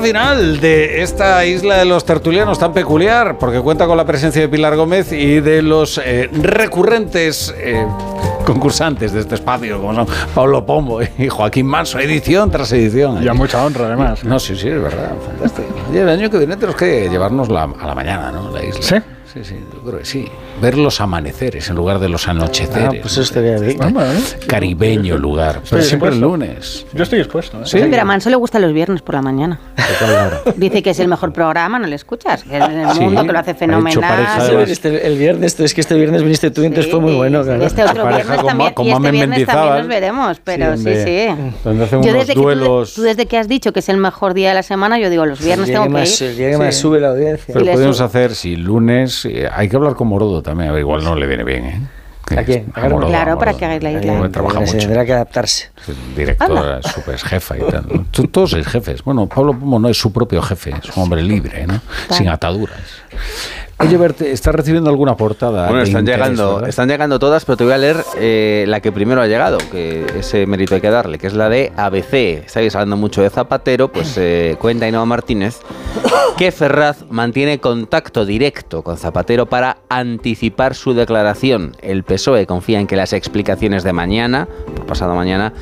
final de esta isla de los tertulianos tan peculiar, porque cuenta con la presencia de Pilar Gómez y de los recurrentes concursantes de este espacio, como son Pablo Pombo y Joaquín Manso, edición tras edición. Y a mucha honra, además. No, sí, es verdad, fantástico. Y el año que viene tenemos que llevarnos a la mañana, ¿no? La isla. ¿Sí? Sí, yo creo que sí. Ver los amaneceres en lugar de los anocheceres. Pues eso estaría bien. Caribeño lugar, pero siempre el lunes. Yo estoy dispuesto. Sí. Pero a Manso le gusta los viernes por la mañana. Dice que es el mejor programa, no le escuchas. Que es en el mundo, que lo hace fenomenal. El viernes, es que este viernes viniste tú y entonces fue muy bueno. Claro. Este otro viernes también, y este viernes también nos veremos, pero sí. Donde hacen yo unos desde duelos. Que tú desde que has dicho que es el mejor día de la semana, yo digo, los viernes tengo que ir. El día que más sube la audiencia. Pero podemos hacer, si lunes, hay que hablar con Morodo también, a ver, igual no le viene bien, ¿eh? ¿A quién? Morodo, claro, para que hagáis la isla. Trabaja mucho. Tendrá que adaptarse. Directora, super jefa y tal, ¿no? Todos sois jefes. Bueno, Pablo Pombo no es su propio jefe, es un hombre libre, ¿no? Sin ataduras. Oye, Bert, ¿estás recibiendo alguna portada? Bueno, están interés, llegando todas, pero te voy a leer la que primero ha llegado, que ese mérito hay que darle, que es la de ABC. Estáis hablando mucho de Zapatero, pues cuenta Ainhoa Martínez que Ferraz mantiene contacto directo con Zapatero para anticipar su declaración. El PSOE confía en que las explicaciones de mañana, por pasado mañana,